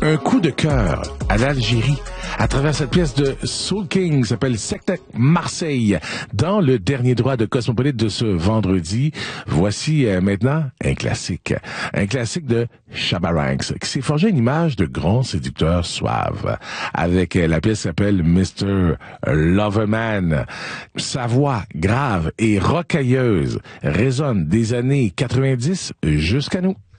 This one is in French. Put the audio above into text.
Un coup de cœur à l'Algérie à travers cette pièce de Soul King qui s'appelle Sectet Marseille dans le dernier droit de Cosmopolite de ce vendredi. Voici maintenant un classique de Shabba Ranks qui s'est forgé une image de grand séducteur suave avec la pièce qui s'appelle Mr. Loverman. Sa voix grave et rocailleuse résonne des années 90 jusqu'à nous.